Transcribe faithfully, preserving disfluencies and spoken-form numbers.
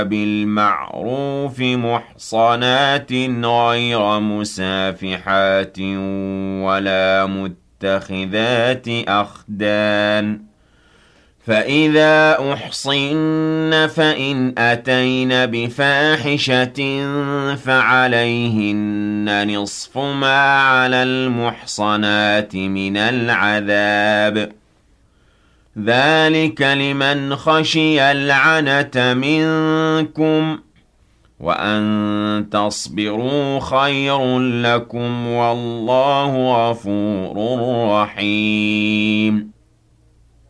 بِالْمَعْرُوفِ مُحْصَنَاتٍ غَيْرَ مُسَافِحَاتٍ وَلَا مُتَّخِذَاتِ أَخْدَانٍ ۚ فَإِذَا أُحْصِنَّ فَإِنْ أَتَيْنَ بِفَاحِشَةٍ فَعَلَيْهِنَّ نِصْفُ مَا عَلَى الْمُحْصَنَاتِ مِنَ الْعَذَابِ ۚ ذَٰلِكَ لِمَنْ خَشِيَ الْعَنَتَ مِنكُمْ ۚ وَأَن تَصْبِرُوا خَيْرٌ لَّكُمْ ۗ وَاللَّهُ غَفُورٌ رَّحِيمٌ